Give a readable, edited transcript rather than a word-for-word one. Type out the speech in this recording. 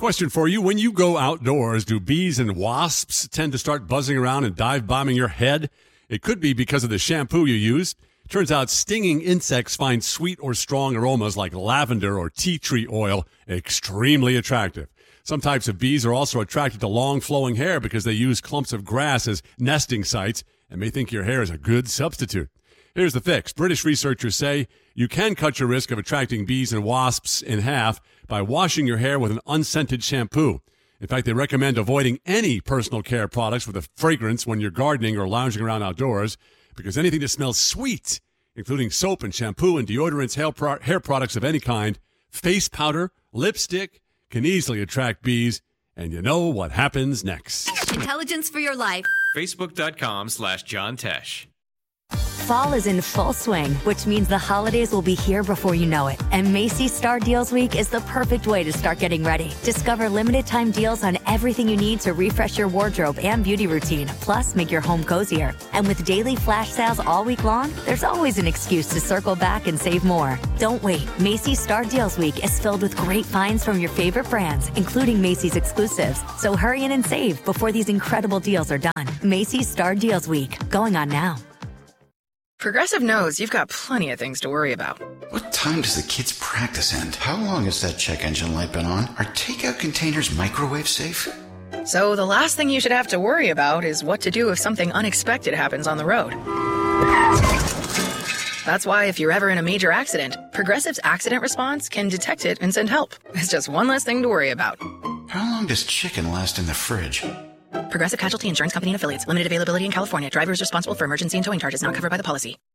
Question for you. When you go outdoors, do bees and wasps tend to start buzzing around and dive bombing your head? It could be because of the shampoo you use. Turns out stinging insects find sweet or strong aromas like lavender or tea tree oil extremely attractive. Some types of bees are also attracted to long flowing hair because they use clumps of grass as nesting sites and may think your hair is a good substitute. Here's the fix. British researchers say you can cut your risk of attracting bees and wasps in half by washing your hair with an unscented shampoo. In fact, they recommend avoiding any personal care products with a fragrance when you're gardening or lounging around outdoors because anything that smells sweet, including soap and shampoo and deodorants, hair products of any kind, face powder, lipstick, can easily attract bees. And you know what happens next. Intelligence for your life. Facebook.com/John Tesh. Fall is in full swing, which means the holidays will be here before you know it. And Macy's Star Deals Week is the perfect way to start getting ready. Discover limited time deals on everything you need to refresh your wardrobe and beauty routine, plus make your home cozier. And with daily flash sales all week long, there's always an excuse to circle back and save more. Don't wait. Macy's Star Deals Week is filled with great finds from your favorite brands, including Macy's exclusives. So hurry in and save before these incredible deals are done. Macy's Star Deals Week, going on now. Progressive knows you've got plenty of things to worry about. What time does the kids' practice end? How long has that check engine light been on? Are takeout containers microwave safe? So the last thing you should have to worry about is what to do if something unexpected happens on the road. That's why if you're ever in a major accident, Progressive's accident response can detect it and send help. It's just one less thing to worry about. How long does chicken last in the fridge? Progressive Casualty Insurance Company and Affiliates. Limited availability in California. Driver is responsible for emergency and towing charges not covered by the policy.